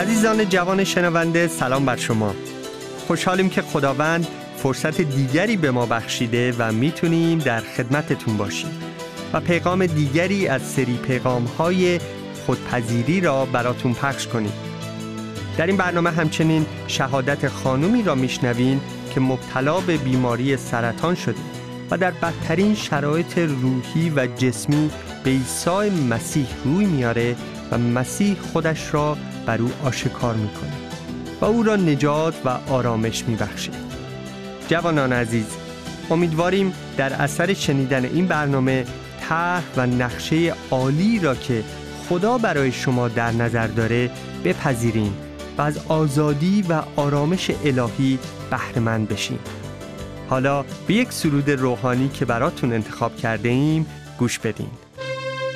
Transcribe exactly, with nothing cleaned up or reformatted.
عزیزان جوان شنونده، سلام بر شما. خوشحالیم که خداوند فرصت دیگری به ما بخشیده و میتونیم در خدمتتون باشیم و پیغام دیگری از سری پیغام‌های خودپذیری را براتون پخش کنیم. در این برنامه همچنین شهادت خانومی را میشنوین که مبتلا به بیماری سرطان شده و در بدترین شرایط روحی و جسمی به عیسی مسیح روی میاره و مسیح خودش را بر او آشکار میکنه و او را نجات و آرامش میبخشه. جوانان عزیز، امیدواریم در اثر شنیدن این برنامه طرح و نقشه عالی را که خدا برای شما در نظر داره بپذیرین و از آزادی و آرامش الهی بهره مند بشین. حالا به یک سرود روحانی که براتون انتخاب کرده ایم گوش بدین.